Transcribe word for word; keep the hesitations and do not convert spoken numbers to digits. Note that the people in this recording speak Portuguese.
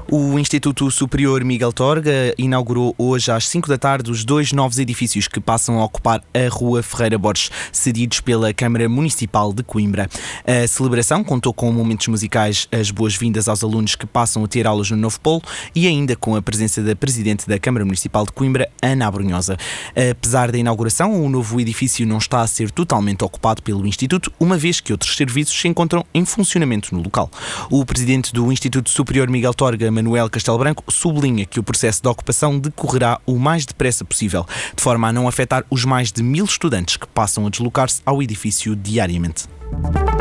O Instituto Superior Miguel Torga inaugurou hoje às cinco da tarde os dois novos edifícios que passam a ocupar a Rua Ferreira Borges, cedidos pela Câmara Municipal de Coimbra. A celebração contou com momentos musicais, as boas-vindas aos alunos que passam a ter aulas no novo polo e ainda com a presença da Presidente da Câmara Municipal de Coimbra, Ana Abrunhosa. Apesar da inauguração, o novo edifício não está a ser totalmente ocupado pelo Instituto, uma vez que outros serviços se encontram em funcionamento no local. O Presidente do Instituto Superior Miguel Torga, Manuel Castelo Branco, sublinha que o processo de ocupação decorrerá o mais depressa possível, de forma a não afetar os mais de mil estudantes que passam a deslocar-se ao edifício diariamente.